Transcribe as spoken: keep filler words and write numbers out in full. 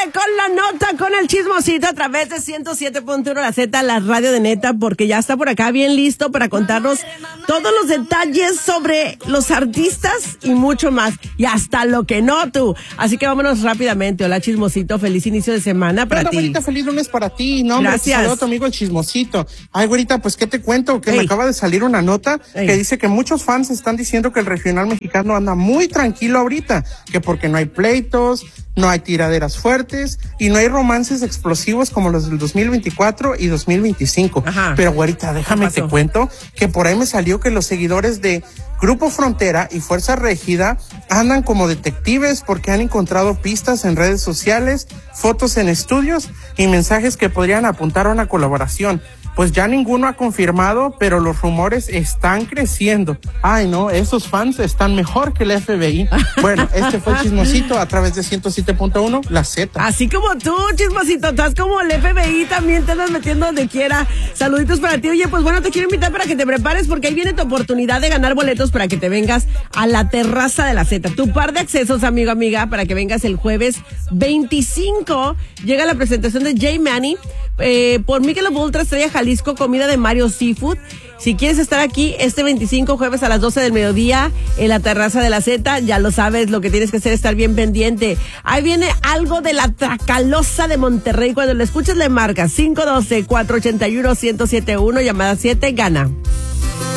con la nota, con el chismosito a través de ciento siete punto uno La Z, la radio de Neta, porque ya está por acá bien listo para contarnos todos los detalles sobre los artistas y mucho más, y hasta lo que no tú. Así que vámonos rápidamente. Hola, chismosito, feliz inicio de semana para Hola, ti. güerita, feliz lunes para ti. No, hombre, Gracias. saludo a tu amigo el chismosito. Ay, güerita, pues, ¿qué te cuento? Que Ey. me acaba de salir una nota Ey. que dice que muchos fans están diciendo que el regional mexicano anda muy tranquilo ahorita, que porque no hay pleitos, no hay tiraderas fuertes y no hay romances explosivos como los del dos mil veinticuatro y dos mil veinticinco. Ajá. Pero, güerita, déjame ¿Qué pasó? te cuento que por ahí me salió que los seguidores de Grupo Frontera y Fuerza Régida andan como detectives porque han encontrado pistas en redes sociales, fotos en estudios y mensajes que podrían apuntar a una colaboración. Pues ya ninguno ha confirmado, pero los rumores están creciendo. Ay, no, esos fans están mejor que el F B I. Bueno, este fue el chismosito a través de ciento siete punto uno, La Z. Así como tú, chismosito, estás como el F B I, también te andas metiendo donde quiera. Saluditos para ti. Oye, pues bueno, te quiero invitar para que te prepares porque ahí viene tu oportunidad de ganar boletos para que te vengas a la terraza de la Z. Tu par de accesos, amigo, amiga, para que vengas el jueves veinticinco. Llega la presentación de J Manny eh, por Michelob Ultra Estrella Jalisco, comida de Mario Seafood. Si quieres estar aquí este veinticinco, jueves a las doce del mediodía, en la terraza de la Z, ya lo sabes, lo que tienes que hacer es estar bien pendiente. Ahí viene algo de la Tracalosa de Monterrey. Cuando lo escuches, le marcas cinco uno dos, cuatro ocho uno, uno cero siete uno, llamada siete, gana.